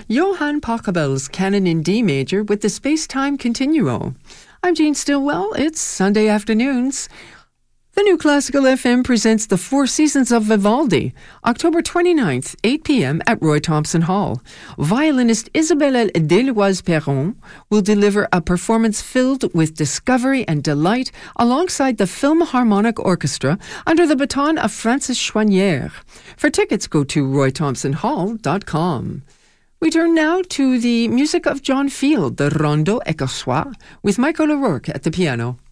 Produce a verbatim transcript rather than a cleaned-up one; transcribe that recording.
Johann Pachelbel's Canon in D major with the Space-Time Continuo. I'm Jean Stillwell. It's Sunday afternoons. The New Classical F M presents the Four Seasons of Vivaldi, October twenty-ninth, eight p.m. at Roy Thompson Hall. Violinist Isabelle Deloise-Perron will deliver a performance filled with discovery and delight alongside the Philharmonic Orchestra under the baton of Francis Chouanière. For tickets, go to roy thompson hall dot com. We turn now to the music of John Field, the Rondo Écossois, with Michael O'Rourke at the piano.